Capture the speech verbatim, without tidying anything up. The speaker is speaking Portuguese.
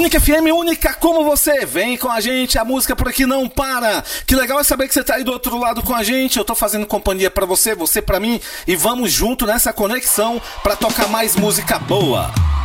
Manic F M, única como você. Vem com a gente, a música por aqui não para. Que legal é saber que você tá aí do outro lado com a gente. Eu tô fazendo companhia pra você, você pra mim. E vamos junto nessa conexão pra tocar mais música boa.